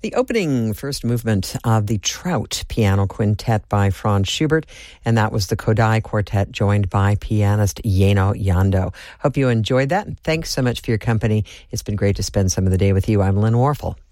The opening first movement of the Trout Piano Quintet by Franz Schubert, and that was the Kodai Quartet joined by pianist Yeno Yando. Hope you enjoyed that, and thanks so much for your company. It's been great to spend some of the day with you. I'm Lynn Warfel.